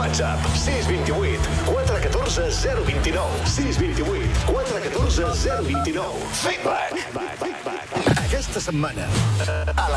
WhatsApp 628 414 029. 628 414 029. Feedback. Aquesta setmana, a la